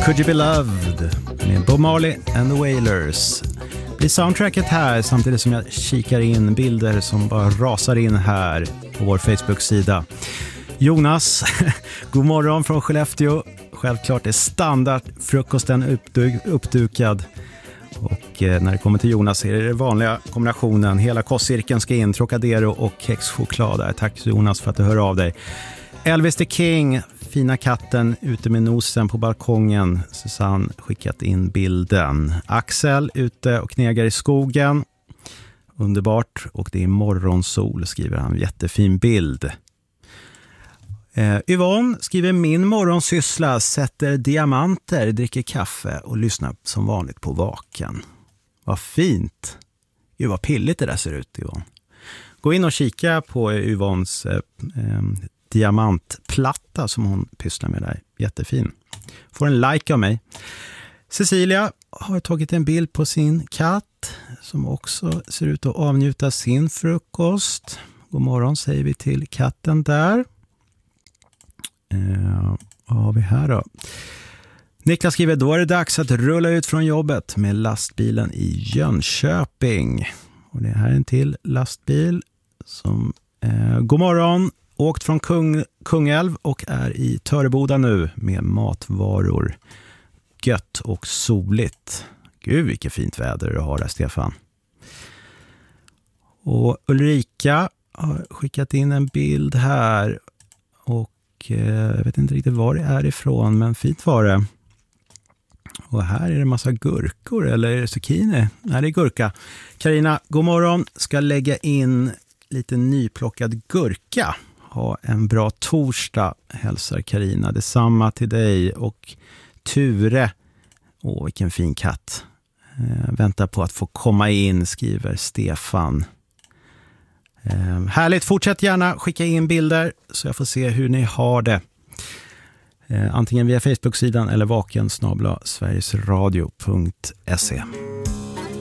Could You Be Loved med Bob Marley and the Wailers. Blir soundtracket här samtidigt som jag kikar in bilder som bara rasar in här på vår Facebook-sida. Jonas, god morgon från Skellefteå. Självklart är standardfrukosten uppdukad. Och när det kommer till Jonas är det den vanliga kombinationen. Hela kostcirkeln ska in, Trocadero och kexchoklad där. Tack Jonas för att du hör av dig. Elvis the King, fina katten ute med nosen på balkongen. Susanne skickat in bilden. Axel ute och knegar i skogen. Underbart. Och det är morgonsol, skriver han. Jättefin bild. Yvonne skriver: min morgonsyssla, sätter diamanter, dricker kaffe och lyssnar som vanligt på Vaken. Vad fint. Gud vad pilligt det där ser ut, Yvonne. Gå in och kika på Yvonnes diamantplatta som hon pysslar med där. Jättefin. Får en like av mig. Cecilia har tagit en bild på sin katt som också ser ut att avnjuta sin frukost. God morgon säger vi till katten där. Vad har vi här då? Niklas skriver: då är det dags att rulla ut från jobbet med lastbilen i Jönköping. Och det här är en till lastbil som god morgon, åkt från Kungälv och är i Töreboda nu med matvaror. Gött och soligt. Gud vilket fint väder du har där, Stefan. Och Ulrika har skickat in en bild här och jag vet inte riktigt var det är ifrån, men fint var det. Och här är det en massa gurkor, eller är det zucchini? Nej, det är gurka. Carina, god morgon. Ska lägga in lite nyplockad gurka. Ha en bra torsdag, hälsar Carina. Detsamma till dig. Och Ture, vilken fin katt. Väntar på att få komma in, skriver Stefan. Härligt, fortsätt gärna skicka in bilder så jag får se hur ni har det. Antingen via Facebook-sidan eller vaken@sverigesradio.se.